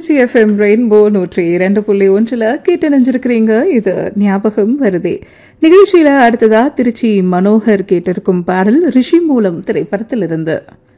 Trichy FM rainbow 102.1 கேட்டு நினைஞ்சிருக்கிறீங்க. இது ஞாபகம் வருதே நிகழ்ச்சியில அடுத்ததா திருச்சி மனோகர் கேட்டிருக்கும் பாடல் ரிஷி மூலம் திரைப்படத்திலிருந்து.